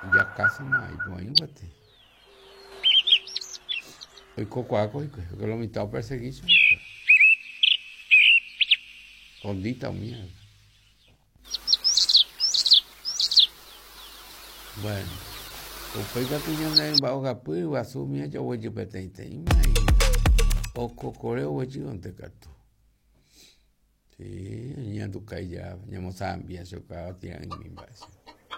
ya casi mai boin guate hoy cocuaco y que lo mitad perseguición condita mierda. Bueno, pues que tú ya no vas a pues vas a asumir yo voy a petente imagina o cocoreo voy a donde cato sí ya tu calle ya mo zambia yo cada día en mi base